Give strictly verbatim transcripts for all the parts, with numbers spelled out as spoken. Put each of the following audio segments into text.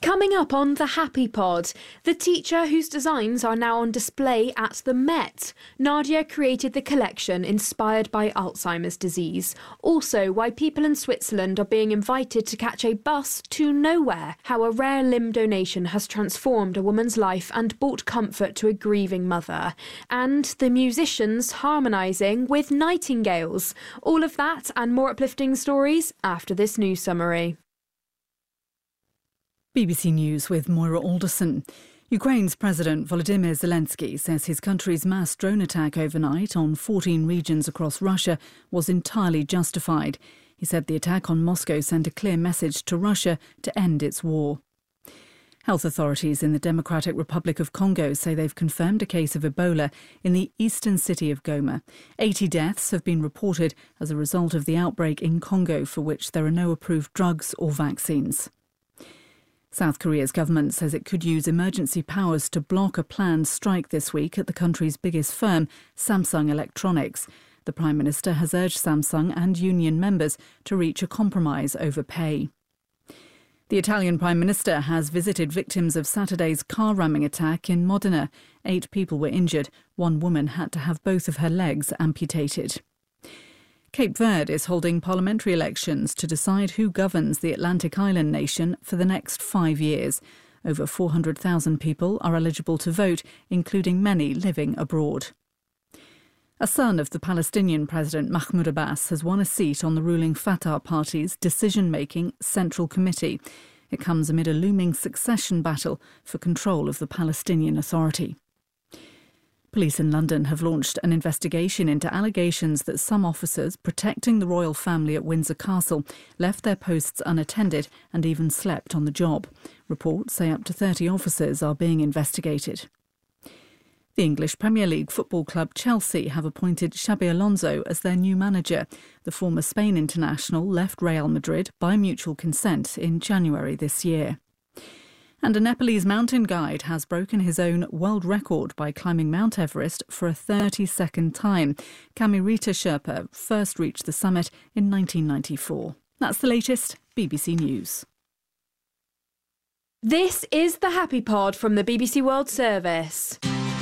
Coming up on The Happy Pod, the teacher whose designs are now on display at the Met. Nadia created the collection inspired by Alzheimer's disease. Also, why people in Switzerland are being invited to catch a bus to nowhere. How a rare limb donation has transformed a woman's life and brought comfort to a grieving mother. And the musicians harmonising with nightingales. All of that and more uplifting stories after this news summary. B B C News with Moira Alderson. Ukraine's President Volodymyr Zelensky says his country's mass drone attack overnight on fourteen regions across Russia was entirely justified. He said the attack on Moscow sent a clear message to Russia to end its war. Health authorities in the Democratic Republic of Congo say they've confirmed a case of Ebola in the eastern city of Goma. eighty deaths have been reported as a result of the outbreak in Congo, for which there are no approved drugs or vaccines. South Korea's government says it could use emergency powers to block a planned strike this week at the country's biggest firm, Samsung Electronics. The Prime Minister has urged Samsung and union members to reach a compromise over pay. The Italian Prime Minister has visited victims of Saturday's car ramming attack in Modena. Eight people were injured. One woman had to have both of her legs amputated. Cape Verde is holding parliamentary elections to decide who governs the Atlantic island nation for the next five years. Over four hundred thousand people are eligible to vote, including many living abroad. A son of the Palestinian President Mahmoud Abbas has won a seat on the ruling Fatah party's decision-making Central Committee. It comes amid a looming succession battle for control of the Palestinian Authority. Police in London have launched an investigation into allegations that some officers protecting the royal family at Windsor Castle left their posts unattended and even slept on the job. Reports say up to thirty officers are being investigated. The English Premier League football club Chelsea have appointed Xabi Alonso as their new manager. The former Spain international left Real Madrid by mutual consent in January this year. And a Nepalese mountain guide has broken his own world record by climbing Mount Everest for a thirty-second time. Kamirita Sherpa first reached the summit in nineteen ninety-four. That's the latest B B C News. This is The Happy Pod from the B B C World Service.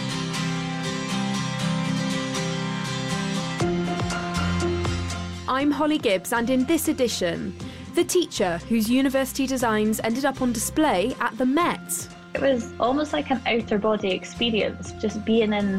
I'm Holly Gibbs, and in this edition, the teacher whose university designs ended up on display at the Met. It was almost like an outer body experience, just being in